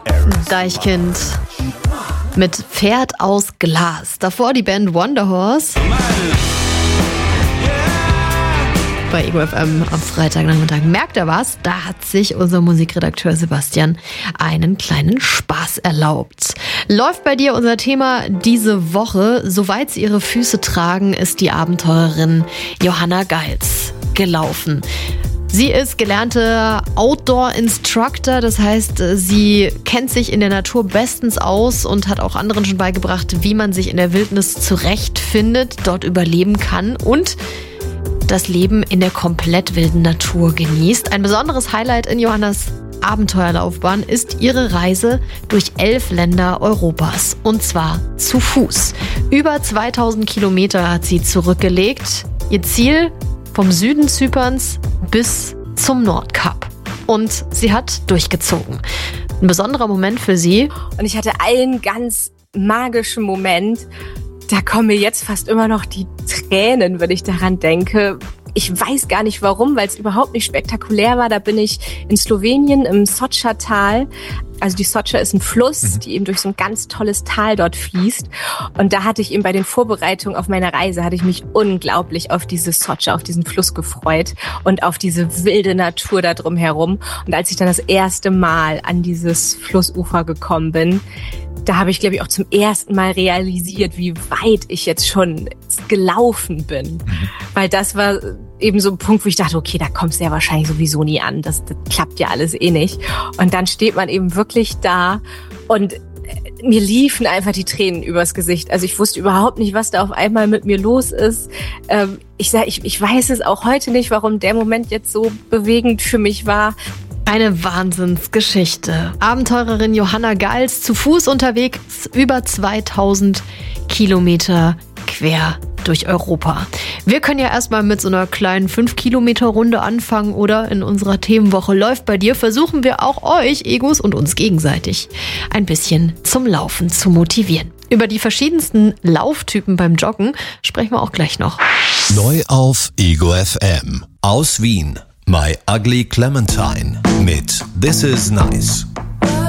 Deichkind mit Pferd aus Glas. Davor die Band Wonderhorse. Bei Ego FM am Freitagnachmittag. Merkt ihr was? Da hat sich unser Musikredakteur Sebastian einen kleinen Spaß erlaubt. Läuft bei dir unser Thema diese Woche. Soweit sie ihre Füße tragen, ist die Abenteurerin Johanna Geils gelaufen. Sie ist gelernte Outdoor-Instructor, das heißt, sie kennt sich in der Natur bestens aus und hat auch anderen schon beigebracht, wie man sich in der Wildnis zurechtfindet, dort überleben kann und das Leben in der komplett wilden Natur genießt. Ein besonderes Highlight in Johannas Abenteuerlaufbahn ist ihre Reise durch 11 Länder Europas und zwar zu Fuß. Über 2000 Kilometer hat sie zurückgelegt. Ihr Ziel vom Süden Zyperns bis zum Nordkap. Und sie hat durchgezogen. Ein besonderer Moment für sie. Und ich hatte einen ganz magischen Moment. Da kommen mir jetzt fast immer noch die Tränen, wenn ich daran denke. Ich weiß gar nicht warum, weil es überhaupt nicht spektakulär war. Da bin ich in Slowenien im Soča-Tal. Also die Soča ist ein Fluss, die eben durch so ein ganz tolles Tal dort fließt. Und da hatte ich eben bei den Vorbereitungen auf meine Reise, hatte ich mich unglaublich auf diese Soča, auf diesen Fluss gefreut und auf diese wilde Natur da drumherum. Und als ich dann das erste Mal an dieses Flussufer gekommen bin, da habe ich, glaube ich, auch zum ersten Mal realisiert, wie weit ich jetzt schon gelaufen bin. Weil das war eben so ein Punkt, wo ich dachte, okay, da kommst du ja wahrscheinlich sowieso nie an. Das klappt ja alles eh nicht. Und dann steht man eben wirklich da und mir liefen einfach die Tränen übers Gesicht. Also ich wusste überhaupt nicht, was da auf einmal mit mir los ist. Ich weiß es auch heute nicht, warum der Moment jetzt so bewegend für mich war. Eine Wahnsinnsgeschichte. Abenteurerin Johanna Geils zu Fuß unterwegs, über 2000 Kilometer quer durch Europa. Wir können ja erstmal mit so einer kleinen 5-Kilometer-Runde anfangen oder in unserer Themenwoche Läuft bei dir, versuchen wir auch euch, Egos und uns gegenseitig, ein bisschen zum Laufen zu motivieren. Über die verschiedensten Lauftypen beim Joggen sprechen wir auch gleich noch. Neu auf Ego FM. Aus Wien. My Ugly Clementine mit This Is Nice.